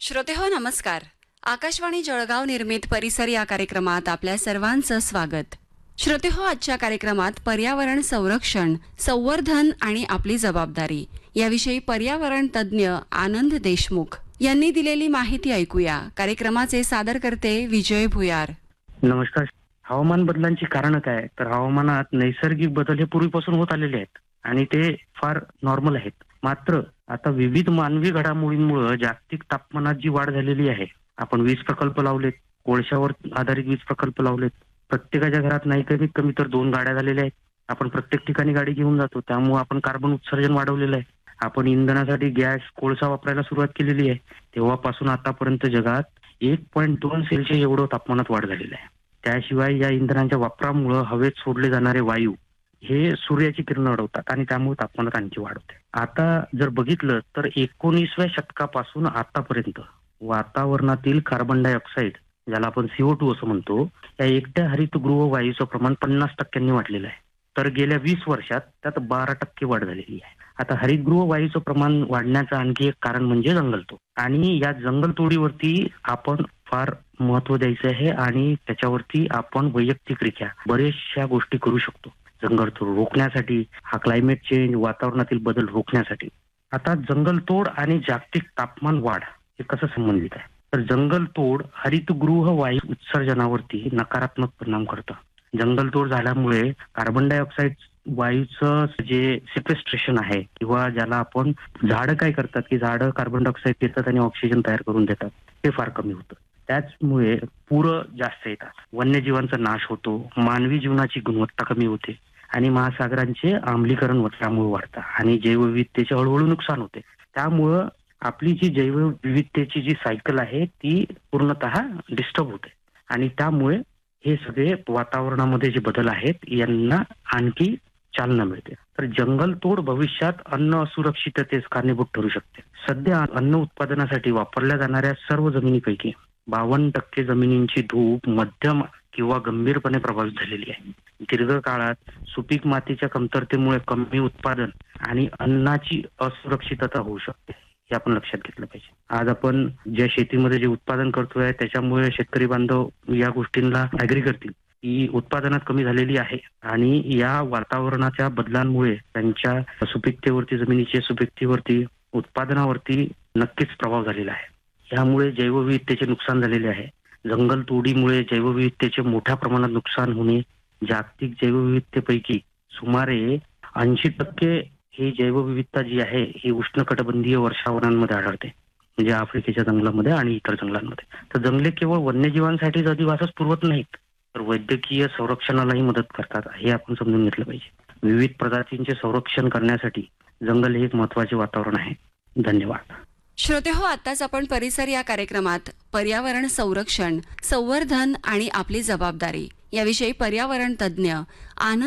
श्रोतेहो नमस्कार. आकाशवाणी जळगाव निर्मित परिसर या कार्यक्रमात आपल्या सर्वांचं स्वागत. श्रोतेहो, आजच्या कार्यक्रमात पर्यावरण संरक्षण, संवर्धन आणि आपली जबाबदारी याविषयी पर्यावरण तज्ज्ञ आनंद देशमुख यांनी दिलेली माहिती ऐकूया. कार्यक्रमाचे सादरकर्ते विजय भुयार. नमस्कार. हवामान बदलांची कारणं काय? तर हवामानात नैसर्गिक बदल हे पूर्वीपासून होत आलेले आहेत आणि ते फार नॉर्मल आहेत. मात्र आता विविध मानवी घडामोडींमुळे जागतिक तापमानात जी वाढ झालेली आहे, आपण वीज प्रकल्प लावलेत, कोळशावर आधारित वीज प्रकल्प लावलेत, प्रत्येकाच्या घरात नाही कमीत कमी तर 2 गाड्या झालेल्या आहेत. आपण प्रत्येक ठिकाणी गाडी घेऊन जातो, त्यामुळे आपण कार्बन उत्सर्जन वाढवलेलं आहे. आपण इंधनासाठी गॅस, कोळसा वापरायला सुरुवात केलेली आहे. तेव्हापासून आतापर्यंत जगात 1.2 सेल्सिअस एवढं तापमानात वाढ झालेलं आहे. त्याशिवाय या इंधनांच्या वापरामुळे हवेत सोडले जाणारे वायू हे सूर्याची किरण अडवतात आणि त्यामुळे तापमानात आणखी वाढ होते. आता जर बघितलं तर 19व्या शतकापासून आतापर्यंत वातावरणातील कार्बन डायऑक्साईड, ज्याला आपण CO2 असं म्हणतो, या एकट्या हरितगृह वायूचं प्रमाण 50% वाढलेलं आहे. तर गेल्या 20 वर्षात त्यात 12% वाढ झालेली आहे. आता हरितगृह वायूचं प्रमाण वाढण्याचं आणखी एक कारण म्हणजे जंगलतोड, आणि या जंगलतोडीवरती आपण फार महत्व द्यायचं आहे आणि त्याच्यावरती आपण वैयक्तिकरित्या बरेचशा गोष्टी करू शकतो जंगलतोड रोखण्यासाठी, हा क्लायमेट चेंज, वातावरणातील बदल रोखण्यासाठी. आता जंगलतोड आणि जागतिक तापमान वाढ हे कसं संबंधित आहे? तर जंगलतोड हरितगृह वायू उत्सर्जनावरती नकारात्मक परिणाम करतं. जंगलतोड झाल्यामुळे कार्बन डायऑक्साईड वायूचं जे सिक्वेस्ट्रेशन आहे, किंवा ज्याला आपण झाडं काय करतात की झाडं कार्बन डायऑक्साईड देतात आणि ऑक्सिजन तयार करून देतात, ते फार कमी होतं. त्याचमुळे पूर जास्त येतात, वन्यजीवांचा नाश होतो, मानवी जीवनाची गुणवत्ता कमी होते आणि महासागरांचे आम्लीकरण त्यामुळे वाढतं आणि जैवविविधतेचे हळूहळू नुकसान होते. त्यामुळं आपली जी जैवविविधतेची जी सायकल आहे ती पूर्णतः डिस्टर्ब होते आणि त्यामुळे हे सगळे वातावरणामध्ये जे बदल आहेत यांना आणखी चालना मिळते. तर जंगलतोड भविष्यात अन्न असुरक्षिततेस कारणीभूत ठरू शकते. सध्या अन्न उत्पादनासाठी वापरल्या जाणाऱ्या सर्व जमिनीपैकी 52% जमिनींची धूप मध्यम किंवा गंभीरपणे प्रभावित झालेली आहे. दीर्घकाळात सुपीक मातीच्या कमतरतेमुळे कमी उत्पादन आणि अन्नाची असुरक्षितता होऊ शकते, हे आपण लक्षात घेतलं पाहिजे. आज आपण ज्या शेतीमध्ये जे उत्पादन करतोय त्याच्यामुळे शेतकरी बांधव या गोष्टींना ऍग्री करतील की उत्पादनात कमी झालेली आहे आणि या वातावरणाच्या बदलांमुळे त्यांच्या सुपीकतेवरती, जमिनीच्या सुपीकतेवरती, उत्पादनावरती नक्कीच प्रभाव झालेला आहे. यामुळे जैवविविधतेचे नुकसान झालेले आहे. जंगलतोडीमुळे जैवविविधतेचे मोठ्या प्रमाणात नुकसान होणे, जागतिक जैवविविधतेपैकी सुमारे 80% ही जैवविविधता जी आहे ही उष्णकटिबंधीय वर्षावनांमध्ये आढळते, म्हणजे आफ्रिकेच्या जंगलामध्ये आणि इतर जंगलांमध्ये. तर जंगले केवळ वन्यजीवांसाठीच अधिवासच पुरवत नाहीत, तर वैद्यकीय संरक्षणालाही मदत करतात, हे आपण समजून घेतलं पाहिजे. विविध प्रजातींचे संरक्षण करण्यासाठी जंगल हे एक महत्वाचे वातावरण आहे. धन्यवाद. श्रोतेहो, आताच आपण परिसर या कार्यक्रमात पर्यावरण संरक्षण, संवर्धन आणि आपली जबाबदारी याविषयी पर्यावरण तज्ज्ञ आनंद